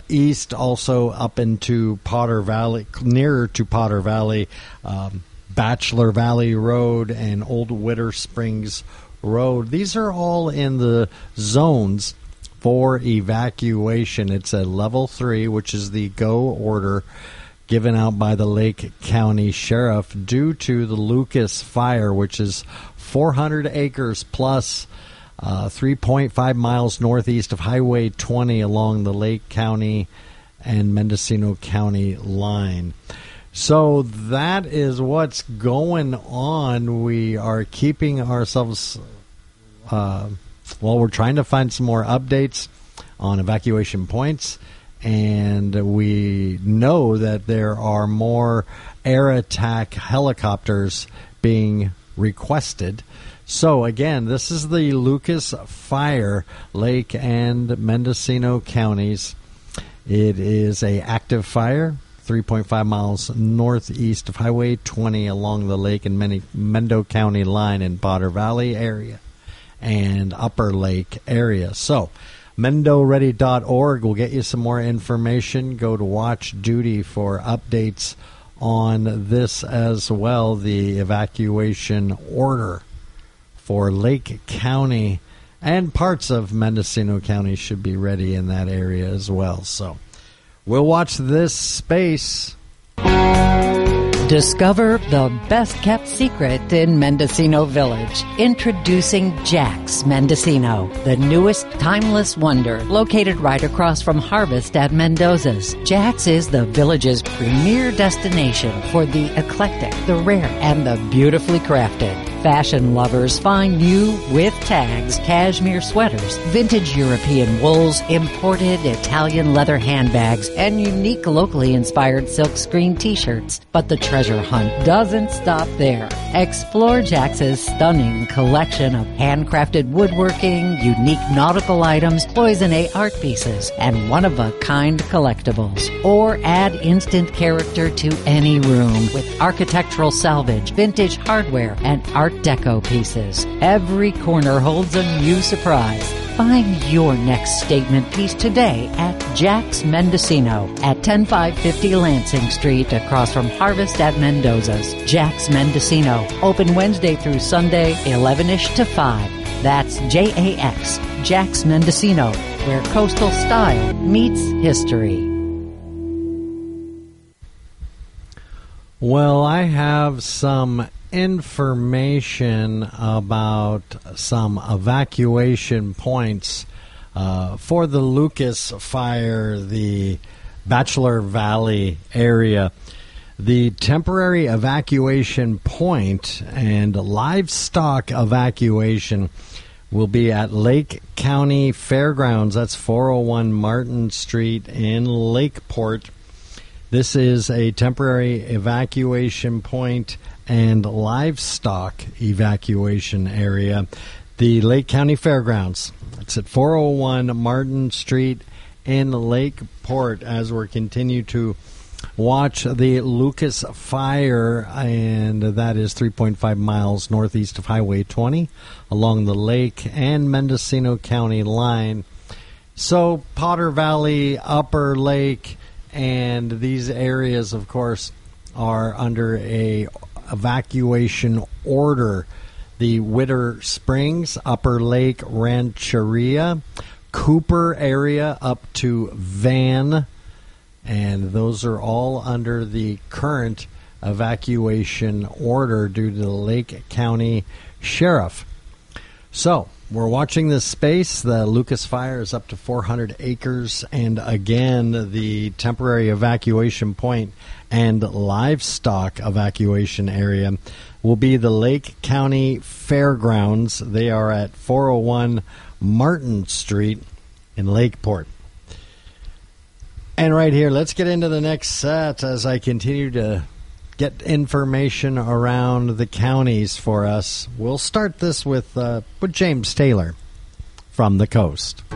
east, also up into Potter Valley, nearer to Potter Valley, Bachelor Valley Road and Old Witter Springs Road. These are all in the zones for evacuation. It's a level 3, which is the go order given out by the Lake County Sheriff due to the Lucas Fire, which is 400 acres plus 3.5 miles northeast of Highway 20 along the Lake County and Mendocino County line. So that is what's going on. We are keeping ourselves, we're trying to find some more updates on evacuation points, and we know that there are more air attack helicopters being requested. So again, this is the Lucas Fire, Lake and Mendocino counties. It is a active fire, 3.5 miles northeast of Highway 20 along the Lake and Mendo County line in Potter Valley area and Upper Lake area. So MendoReady.org will get you some more information. Go to Watch Duty for updates on this as well. The evacuation order for Lake County and parts of Mendocino County should be ready in that area as well. So we'll watch this space. Discover the best-kept secret in Mendocino Village. Introducing Jack's Mendocino, the newest timeless wonder located right across from Harvest at Mendoza's. Jack's is the village's premier destination for the eclectic, the rare, and the beautifully crafted. Fashion lovers find new with tags, cashmere sweaters, vintage European wools, imported Italian leather handbags, and unique locally inspired silkscreen t-shirts. But the treasure hunt doesn't stop there. Explore Jax's stunning collection of handcrafted woodworking, unique nautical items, cloisonne art pieces, and one-of-a-kind collectibles. Or add instant character to any room with architectural salvage, vintage hardware, and art deco pieces. Every corner holds a new surprise. Find your next statement piece today at Jack's Mendocino at 10550 Lansing Street across from Harvest at Mendoza's. Jack's Mendocino, open Wednesday through Sunday, 11-ish to 5. That's J-A-X, Jack's Mendocino, where coastal style meets history. Well, I have some information about some evacuation points for the Lucas Fire, the Bachelor Valley area. The temporary evacuation point and livestock evacuation will be at Lake County Fairgrounds. That's 401 Martin Street in Lakeport. This is a temporary evacuation point and livestock evacuation area. The Lake County Fairgrounds. It's at 401 Martin Street in Lakeport as we continue to watch the Lucas Fire, and that is 3.5 miles northeast of Highway 20 along the Lake and Mendocino County line. So Potter Valley, Upper Lake, and these areas, of course, are under a evacuation order. The Witter Springs, Upper Lake Rancheria, Cooper area up to Van, and those are all under the current evacuation order due to the Lake County Sheriff. So we're watching this space. The Lucas Fire is up to 400 acres, and again, the temporary evacuation point and livestock evacuation area will be the Lake County Fairgrounds. They are at 401 Martin Street in Lakeport. And right here, let's get into the next set as I continue to get information around the counties for us. We'll start this with James Taylor from the coast.